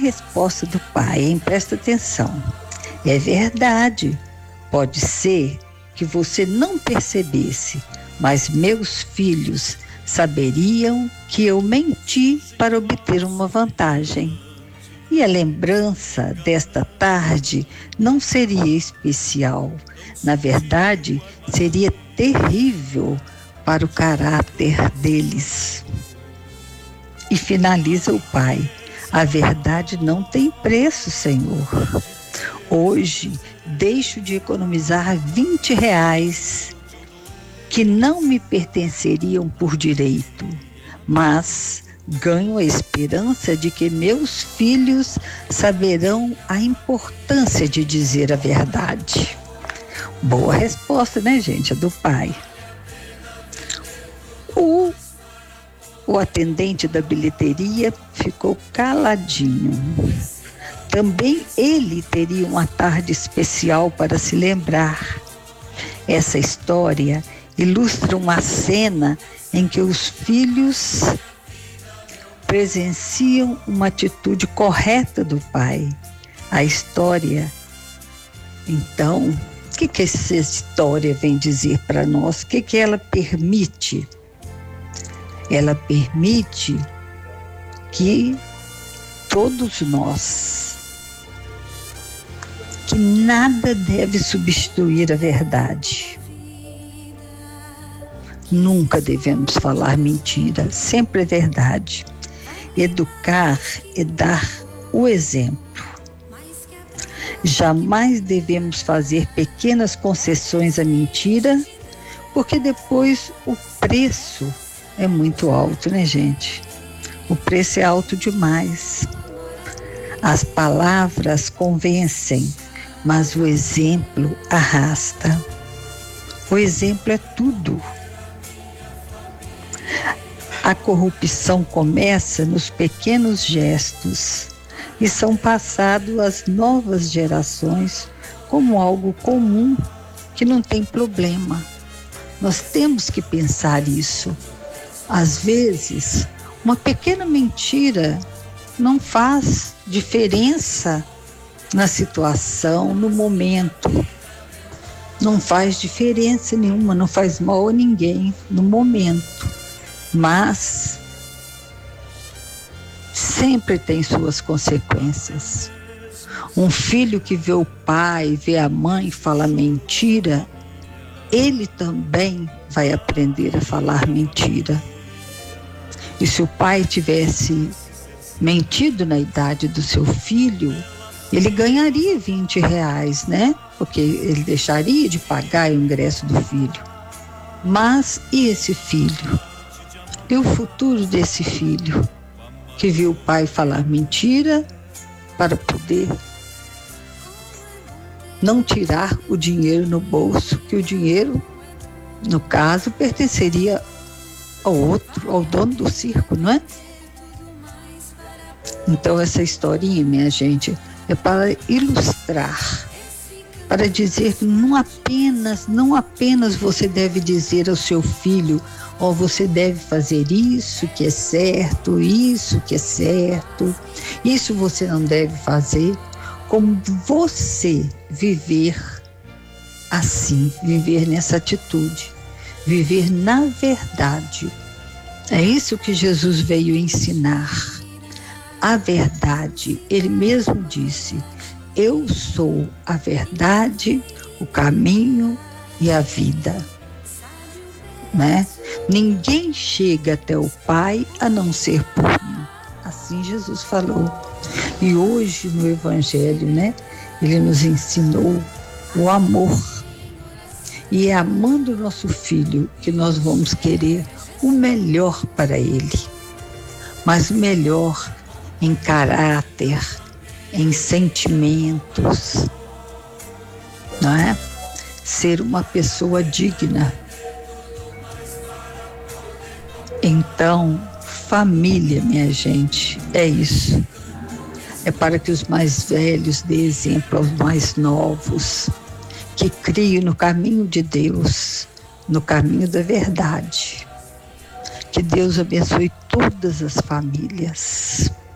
resposta do pai, hein? Presta atenção. É verdade. Pode ser que você não percebesse, mas meus filhos saberiam que eu menti para obter uma vantagem. E a lembrança desta tarde não seria especial. Na verdade, seria terrível para o caráter deles. E finaliza o pai: a verdade não tem preço, Senhor. Hoje deixo de economizar R$ 20 que não me pertenceriam por direito, mas ganho a esperança de que meus filhos saberão a importância de dizer a verdade. Boa resposta, né, gente? A do pai. O atendente da bilheteria ficou caladinho. Também ele teria uma tarde especial para se lembrar. Essa história ilustra uma cena em que os filhos presenciam uma atitude correta do pai. A história, então, o que essa história vem dizer para nós? O que ela permite? Ela permite que todos nós, que nada deve substituir a verdade. Nunca devemos falar mentira, sempre é verdade. Educar é dar o exemplo. Jamais devemos fazer pequenas concessões à mentira, porque depois o preço é muito alto, né, gente? O preço é alto demais. As palavras convencem, mas o exemplo arrasta. O exemplo é tudo. A corrupção começa nos pequenos gestos e são passados às novas gerações como algo comum que não tem problema. Nós temos que pensar isso. Às vezes, uma pequena mentira não faz diferença na situação, no momento. Não faz diferença nenhuma, não faz mal a ninguém no momento. Mas sempre tem suas consequências. Um filho que vê o pai, vê a mãe falar mentira, ele também vai aprender a falar mentira. E se o pai tivesse mentido na idade do seu filho, ele ganharia R$ 20, né? Porque ele deixaria de pagar o ingresso do filho. Mas e esse filho? E o futuro desse filho que viu o pai falar mentira para poder não tirar o dinheiro no bolso, que o dinheiro, no caso, pertenceria ao outro, ao dono do circo, não é? Então essa historinha, minha gente, é para ilustrar, para dizer que não apenas você deve dizer ao seu filho: ó, você deve fazer isso que é certo, isso que é certo, isso você não deve fazer, como você viver assim, viver nessa atitude, viver na verdade. É isso que Jesus veio ensinar. A verdade, ele mesmo disse: eu sou a verdade, o caminho e a vida. Né? Ninguém chega até o Pai a não ser por mim. Assim Jesus falou. E hoje no Evangelho, né, ele nos ensinou o amor. E é amando o nosso filho que nós vamos querer o melhor para ele. Mas o melhor em caráter, em sentimentos, não é? Ser uma pessoa digna. Então, família, minha gente, é isso. É para que os mais velhos dê exemplo aos mais novos, que criem no caminho de Deus, no caminho da verdade. Que Deus abençoe todas as famílias.